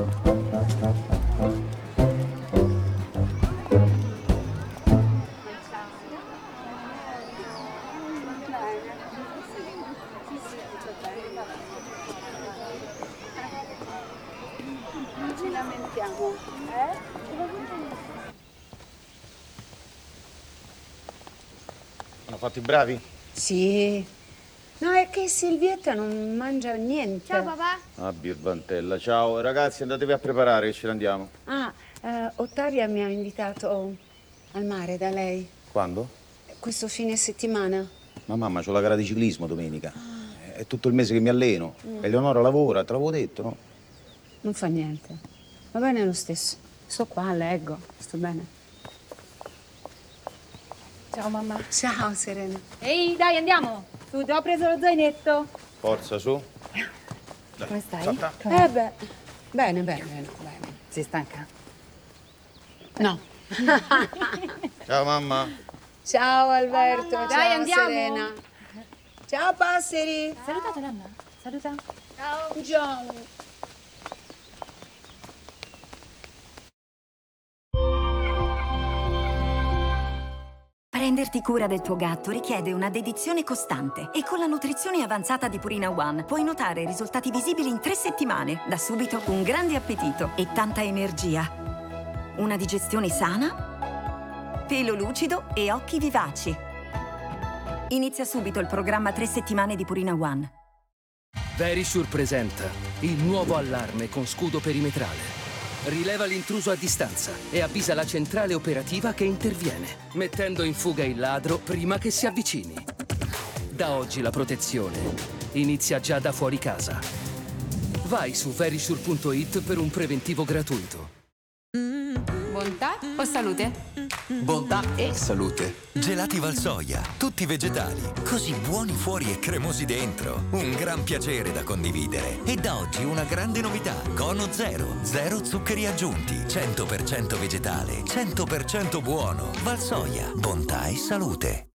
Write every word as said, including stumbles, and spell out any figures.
Non ci lamentiamo, eh? Hanno fatto i bravi? Sì. No, è che Silvietta non mangia niente. Ciao papà. Ah, birbantella. Ciao, ragazzi, andatevi a preparare che ce ne andiamo. Ah, eh, Ottavia mi ha invitato al mare da lei. Quando? Questo fine settimana. Ma mamma, c'ho la gara di ciclismo domenica. È tutto il mese che mi alleno. Mm. Eleonora lavora, te l'avevo detto, no? Non fa niente. Va bene lo stesso. Sto qua, leggo. Sto bene. Ciao mamma. Ciao, Serena. Ehi, dai, andiamo. Tu, ti ho preso lo zainetto. Forza, su. Dai. Come stai? Salta. Eh beh, bene, bene, bene, bene. Sei stanca? No. Ciao, mamma. Ciao, Alberto. Ciao, Ciao, dai, andiamo. Serena. Ciao, passeri. Salutate nonna. Saluta. Ciao. Buongiorno. Prenderti cura del tuo gatto richiede una dedizione costante e con la nutrizione avanzata di Purina One puoi notare risultati visibili in tre settimane. Da subito un grande appetito e tanta energia. Una digestione sana, pelo lucido e occhi vivaci. Inizia subito il programma tre settimane di Purina One. Verisure presenta il nuovo allarme con scudo perimetrale. Rileva l'intruso a distanza e avvisa la centrale operativa che interviene, mettendo in fuga il ladro prima che si avvicini. Da oggi la protezione inizia già da fuori casa. Vai su verisure punto it per un preventivo gratuito. Bontà o salute? Bontà e salute. Gelati Valsoia, tutti vegetali, così buoni fuori e cremosi dentro. Un gran piacere da condividere. E da oggi una grande novità: Cono Zero, zero zuccheri aggiunti, cento per cento vegetale, cento per cento buono. Valsoia, bontà e salute.